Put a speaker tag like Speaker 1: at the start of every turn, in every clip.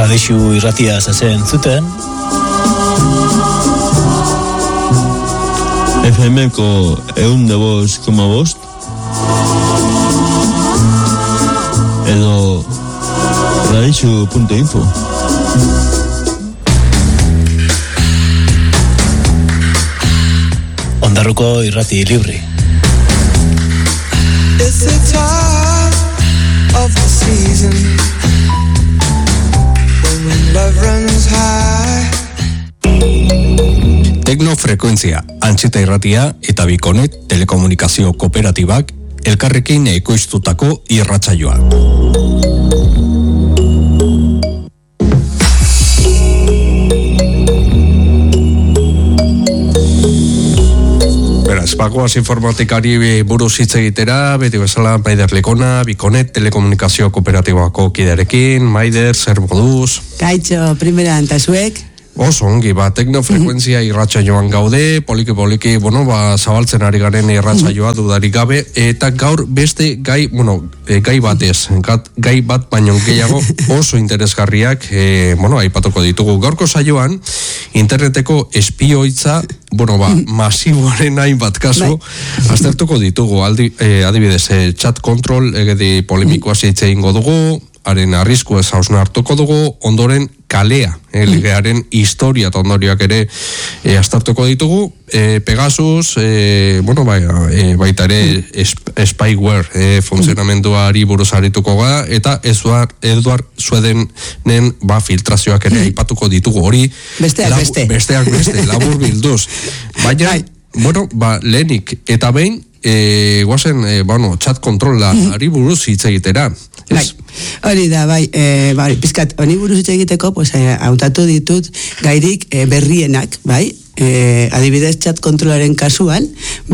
Speaker 1: Radixu irratia zazen zuten.
Speaker 2: FM-ko 105,5 edo radixu.info.
Speaker 1: Ondarruko irrati libri.
Speaker 3: It's the time of the season when love runs high.
Speaker 4: Teknofrekuentzia, Antxeta irratia eta Bikonet telekomunikazio kooperatibak elkarrekin ekoiztutako irratsaioa. Pagoaz informatikari buruz hitz egitera, beti bezala Maider Lekona, Bikonet telekomunikazio kooperatibako kidearekin. Maider, zer moduz?
Speaker 5: Kaitxo, primera antazuek.
Speaker 4: Oso ongi, teknofrekuentzia irratsaioan gaude, poliki, zabaltzen ari garen irratsaioa dudarik gabe, eta gaur beste gai bat baino gehiago oso interesgarriak, aipatuko ditugu. Gaurko saioan, interneteko espioitza, masiboaren hainbat kasu, aztertuko ditugu, adibidez, chat control, egedi polemikoa hitz egingo dugu, haren arrisku ez hausna hartuko dugu, ondoren kalea, legearen historia eta ondorioak ere aztertuko ditugu, Pegasus, baita ere spyware funtzionamenduari buruz arituko gara, eta Edward Snowdenen filtrazioak ere aipatuko ditugu, hori besteak beste, labur bilduz. Baina, lehenik, eta behin, guazen, chat kontrola ari buruz hitz egitera.
Speaker 5: Hori da, pizkat, honi buruz hitz egiteko, hautatu ditut gairik berrienak, adibidez chat kontrolaren kasuan,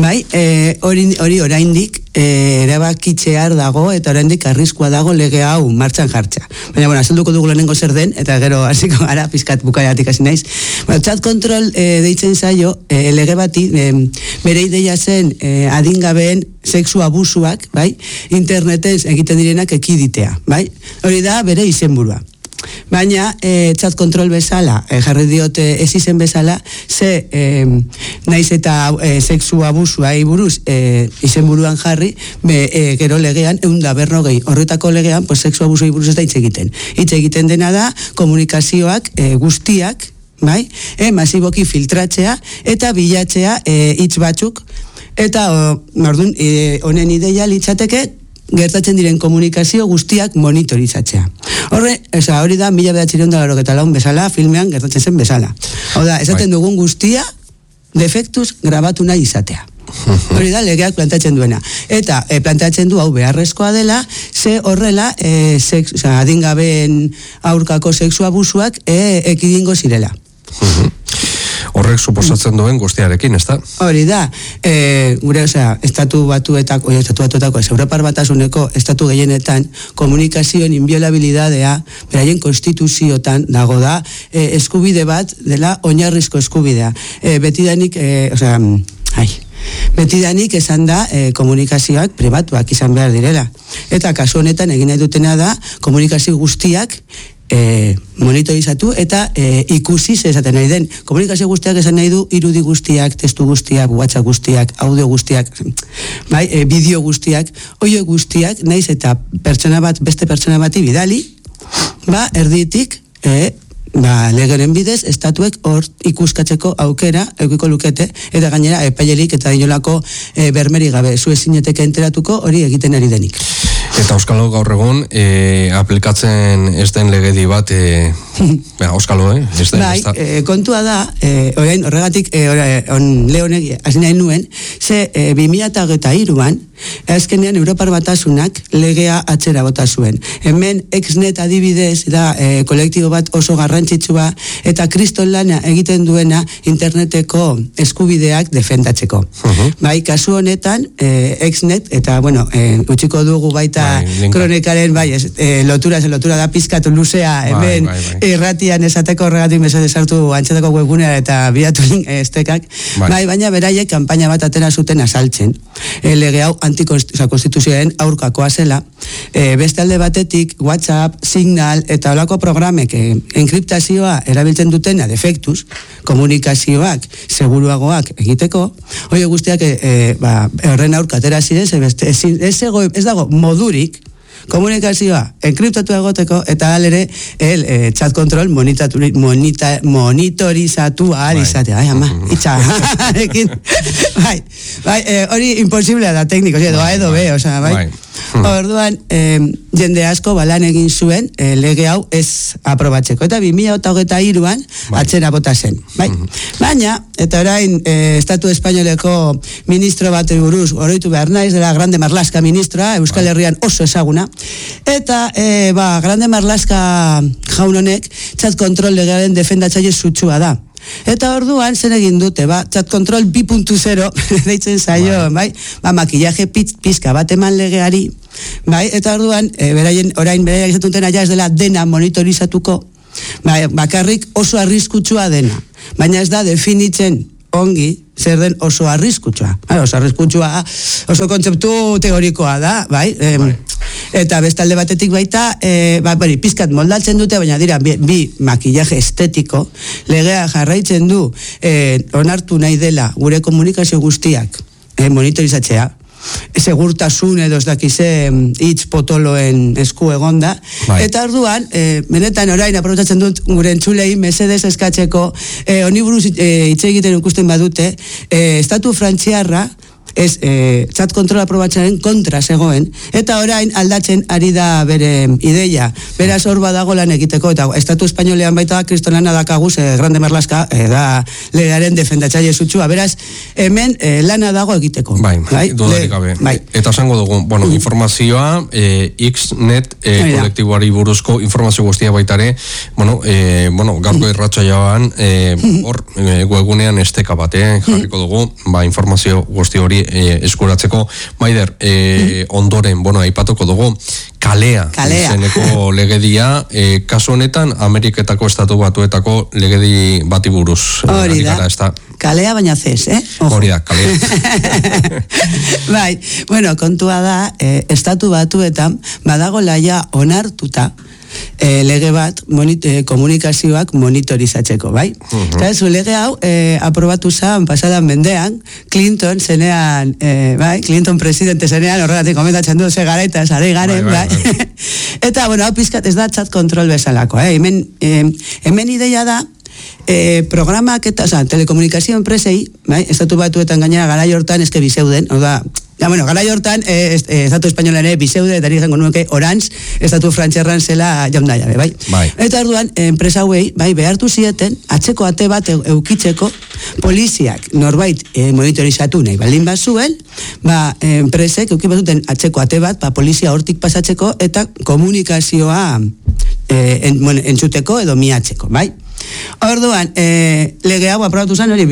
Speaker 5: hori oraindik erabakitzear dago eta oraindik arriskua dago lege hau martxan jartza. Baina, azalduko dugu lehenengo zer den, eta gero hasiko gara pizkat bukaeratik hasi naiz. Chat control deitzen zaio, lege bati, bere ideia zen adingabeen sexu abusuak, internetez egiten direnak ekiditea, hori da bere izenburua. Baina, chat control bezala, jarri diote ez izen bezala, naiz eta sexu abusua buruz izenburuan jarri, gero legean, 150, horretako legean, sexu abusua buruz ez da hitz egiten. Hitz egiten dena da, komunikazioak guztiak, masiboki filtratzea, eta bilatzea hitz batzuk, eta honen ideia litzateke, gertatzen diren komunikazio guztiak monitorizatzea. Hori da 1994 bezala, filmean gertatzen zen bezala. Hau da, esaten dugun guztia, defektuz grabatu nahi izatea. Hori da, legeak plantatzen duena. Eta plantatzen du hau beharrezkoa dela, horrela, adingabeen aurkako sexu abusuak ekidingo zirela.
Speaker 4: Horrek suposatzen duen guztiarekin, ez da?
Speaker 5: Hori da, gure, estatu batuetako, Europar Batasuneko estatu gehienetan komunikazioen inviolabilidadea, beraien konstituziotan dago da, eskubide bat dela oinarrizko eskubidea. Betidanik esan da komunikazioak pribatuak izan behar direla. Eta kasu honetan egin nahi dutena da komunikazio guztiak monitorizatu eta ikusi esaten nahi den. Komunikazio guztiak esan nahi du irudi guztiak, testu guztiak, WhatsApp guztiak, audio guztiak, bideo guztiak, oio guztiak, naiz eta beste pertsona bati bidali, erditik, legeren bidez, estatuek hor ikuskatzeko aukera eukiko lukete, eta gainera epailerik eta inolako bermeri gabe, zu ezineteke enteratuko hori egiten ari denik.
Speaker 4: Eta Auskalo gaur egun aplikatzen ez den legedi bat Auskalo, ez da?
Speaker 5: Kontua da, horregatik Leonek hasi nahi nuen, 2023an azkenean Europar Batasunak legea atzera bota zuen. Hemen Exnet adibidez da kolektibo bat oso garrantzitsua eta kriston lana egiten duena interneteko eskubideak defendatzeko. Kasu honetan Exnet eta utziko dugu baita eta kronikaren, lotura da pizkatu luzea, hemen irratian esateko horregatik mesede sartu antxetako webgunea eta bilatu estekak, baina beraiek kanpaina bat atera zuten azaltzen. Lege hau antikonstituzioaren aurkakoa zela, beste alde batetik WhatsApp, Signal eta olako programek enkriptazioa erabiltzen dutena defektuz, komunikazioak seguruagoak egiteko, hori guztiak horren aurkatera ziren, ez dago modurik komunikazioa enkriptatu egoteko eta alere chat control monitorizatu ahal izatea. Hori imposiblea da tekniko, edo be, orduan, jende asko balan egin zuen lege hau ez aprobatzeko. Eta 2023an atzera bota zen. Baina, eta orain Estatu Espainoleko ministro bat buruz, oroitu behar naiz, dela Grande Marlaska ministroa, Euskal Herrian oso ezaguna. Eta, Grande Marlaska jaun honek, chat control legearen defendatzaile sutsua da. Eta orduan, zen egin dute, chat control 2.0, deitzen zaio, makillaje pizka bat eman legeari, eta orduan, orain beraiek izatuten aia ez dela dena monitorizatuko, bakarrik oso arriskutsua dena, baina ez da definitzen ongi zer den oso arriskutsua. Oso arriskutsua, oso kontzeptu teorikoa da, eta bestalde batetik baita, pizkat moldatzen dute, baina dira bi makillaje estetiko, legea jarraitzen du onartu nahi dela gure komunikazio guztiak monitorizatzea, segurtasun edo ez dakize hitz potoloen esku egonda, eta orduan, benetan orain aprobetsatzen dut gure entzulei mesedez eskatzeko, honi buruz hitz egiten ikusten badute, Estatu Frantziarra chat control aprobatzaren kontra zegoen, eta orain aldatzen ari da bere ideia, beraz hor badago lan egiteko, eta Estatu Espainolean baita kristolana dakaguz, Grande Marlaska da legearen defendatzaile sutsua, beraz hemen lana dago egiteko.
Speaker 4: Dudarik gabe. Eta esango dugu, informazioa Xnet kolektiboari buruzko informazio guztia baitare, gaurko irratsaioan hor webgunean esteka bat jarriko dugu, informazio guzti hori eskuratzeko. Maider, ondoren, aipatuko dugu, kalea izeneko legedia, kasu honetan Ameriketako Estatu Batuetako legedi bati buruz.
Speaker 5: Hori da, kalea baina zez,
Speaker 4: Hori da, kalea.
Speaker 5: Kontua da, Estatu Batuetan badago laia onartuta lege bat komunikazioak monitorizatzeko, Eta lege hau aprobatu zen pasadan mendean, Clinton zenean, Clinton presidente zenean, horregatik komentatzen du ze garaita zare garen, Eta, hau pizkat ez da chat control bezalako, hemen ideia da, programak eta, telekomunikazio enpresei, Estatu Batuetan gainera garai hortan eske bizeuden, garai hortan Estatu Espainolaren bizeude, eta izango nuke Orange, Estatu Frantziarran zela jaundaia, Eta orduan, enpresa hauei, behartu zieten, atzeko ate bat eukitzeko, poliziak norbait monitorizatu nahi baldin bat zuen, enpresek eukipazuten atzeko ate bat, polizia hortik pasatzeko, eta komunikazioa entzuteko edo miatzeko, Orduan, lege hau aprobatu zen, hori,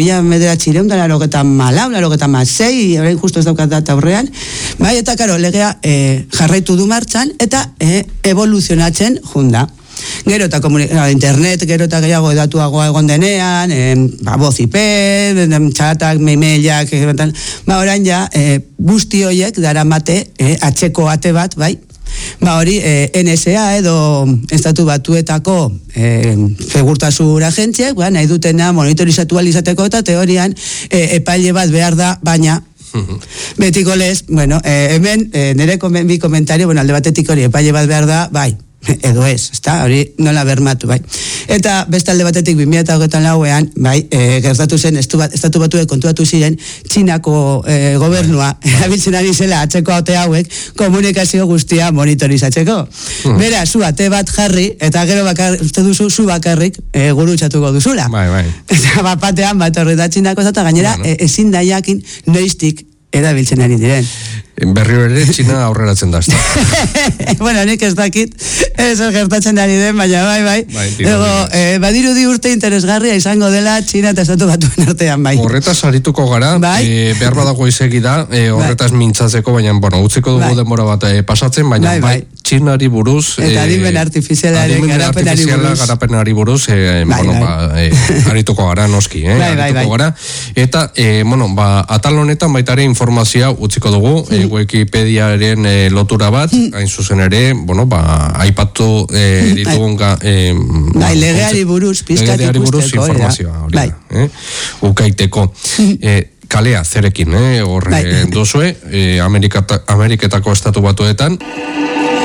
Speaker 5: 1994, orain justo ez daukat data aurrean, eta karo, legea jarraitu du martxan, eta evoluzionatzen junda. Gero eta internet, gero eta gehiago edatuagoa egon denean, voz IP, txatak, mailak, orain ja, guzti horiek daramate atzeko ate bat, hori NSA edo Estatu Batuetako segurtasun agentziak nahi dutena monitorizatu alizateko eta teorian epaile bat behar da, baina betiko lez, hemen nire bi komentario, alde batetik hori epaile bat behar da, edo ez, hori nola bermatu, Eta beste alde batetik 2024an, gertatu zen, Estatu Batuek kontuatu ziren, Txinako gobernua, erabiltzen ari zela atzeko ate hauek, komunikazio guztia monitorizatzeko. Bera, zu ate bat jarri, eta gero uste duzu, zu bakarrik gurutxatuko duzula. Eta batean bat horri da Txinako, eta gainera ezin da jakin noiztik erabiltzen ari diren.
Speaker 4: berriro ere Txina aurreratzen da, ezta?
Speaker 5: Bueno, nik ez dakit, ez gertatzen ari den, baina bai. Badirudi urte interesgarria izango dela Txina eta Estatu Batuen artean, bai.
Speaker 4: Horretaz arituko gara, behar badago izegi da, horretaz mintzatzeko, baina, bueno, utziko dugu denbora bat pasatzen, baina bai, Txinari buruz...
Speaker 5: Eta adimen artifizialaren
Speaker 4: garapenari buruz, arituko gara, noski, arituko gara. Eta, atal honetan baita ere informazioa utziko dugu, Wikipediaren lotura bat, hain zuzen ere, aipatu ditugun
Speaker 5: legeari buruz, pizkat ikusteko,
Speaker 4: informazioa, ukaiteko. Kalea zerekin, horre dozue, Ameriketako Estatu Batuetan,